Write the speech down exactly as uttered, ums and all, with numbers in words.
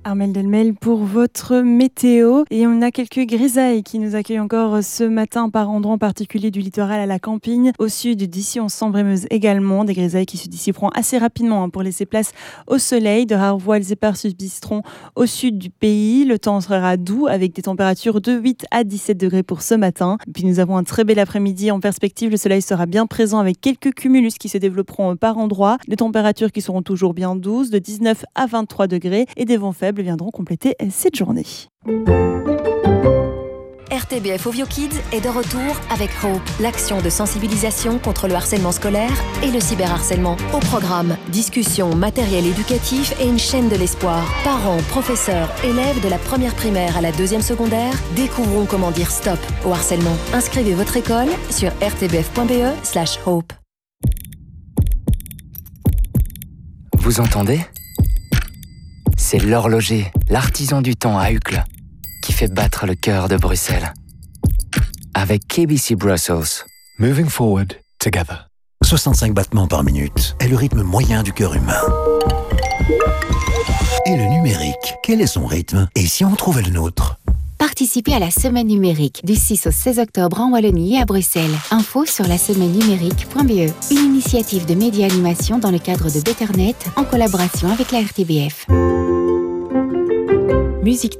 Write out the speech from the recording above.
Armelle Delmel pour votre météo. Et on a quelques grisailles qui nous accueillent encore ce matin par endroits en particulier du littoral à la Campine. Au sud d'ici, on Sambre-et-Meuse également. Des grisailles qui se dissiperont assez rapidement hein, pour laisser place au soleil. De rares voiles épars subsisteront au sud du pays. Le temps sera doux avec des températures de huit à dix-sept degrés pour ce matin. Et puis nous avons un très bel après-midi en perspective. Le soleil sera bien présent avec quelques cumulus qui se développeront par endroits. Des températures qui seront toujours bien douces, de dix-neuf à vingt-trois degrés. Et des vents faibles viendront compléter cette journée. R T B F Ovio Kids est de retour avec Hope, l'action de sensibilisation contre le harcèlement scolaire et le cyberharcèlement. Au programme, discussions, matériel éducatif et une chaîne de l'espoir. Parents, professeurs, élèves de la première primaire à la deuxième secondaire découvrons comment dire stop au harcèlement. Inscrivez votre école sur r t b f point b e slash hope. Vous entendez ? C'est l'horloger, l'artisan du temps à Uccle, qui fait battre le cœur de Bruxelles. Avec K B C Brussels. Moving forward together. soixante-cinq battements par minute est le rythme moyen du cœur humain. Et le numérique, quel est son rythme ? Et si on trouvait le nôtre ? Participez à la semaine numérique du six au seize octobre en Wallonie et à Bruxelles. Info sur la semaine numérique point b e. Une initiative de Média Animation dans le cadre de Betternet en collaboration avec la R T B F. Musique